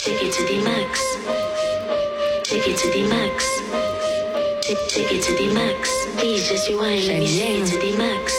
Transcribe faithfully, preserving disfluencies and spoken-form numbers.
Take it to the max. Take it to the max. Take, take it to the max. Please just rewind. Let me take it to the max.